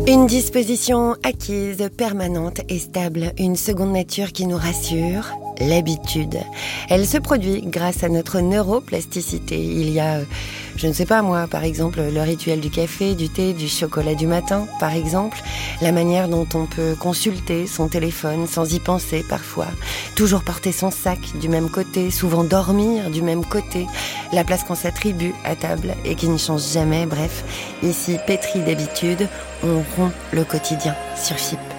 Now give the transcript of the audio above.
Une disposition acquise, permanente et stable, une seconde nature qui nous rassure, l'habitude. Elle se produit grâce à notre neuroplasticité. Il y a, je ne sais pas moi, par exemple, le rituel du café, du thé, du chocolat du matin, par exemple. La manière dont on peut consulter son téléphone sans y penser parfois. Toujours porter son sac du même côté, souvent dormir du même côté. La place qu'on s'attribue à table et qui ne change jamais. Bref, ici, pétri d'habitude, on rompt le quotidien sur FIP.